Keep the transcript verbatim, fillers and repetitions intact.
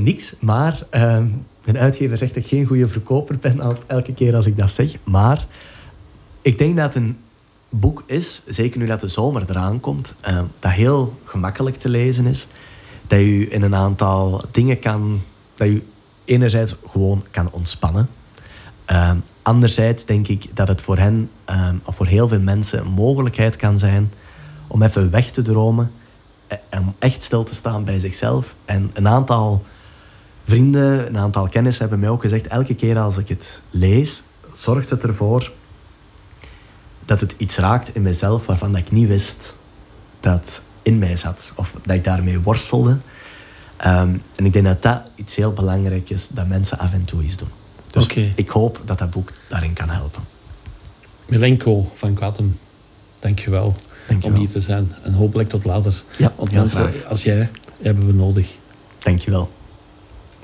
niks, maar uh, een uitgever zegt dat ik geen goede verkoper ben al, elke keer als ik dat zeg. Maar ik denk dat een boek is, zeker nu dat de zomer eraan komt, uh, dat heel gemakkelijk te lezen is. Dat je in een aantal dingen kan... Dat je enerzijds gewoon kan ontspannen. Uh, anderzijds denk ik dat het voor hen, uh, of voor heel veel mensen, een mogelijkheid kan zijn om even weg te dromen en om echt stil te staan bij zichzelf. En een aantal vrienden, een aantal kennissen hebben mij ook gezegd, elke keer als ik het lees, zorgt het ervoor dat het iets raakt in mezelf waarvan dat ik niet wist dat in mij zat. Of dat ik daarmee worstelde. Um, en ik denk dat dat iets heel belangrijk is, dat mensen af en toe eens doen. Dus okay. Ik hoop dat dat boek daarin kan helpen. Milenko van Quatem, dank je wel Dank je om wel. hier te zijn. En hopelijk tot later. Ja, Want ja, mensen graag. als jij hebben we nodig. Dank je wel.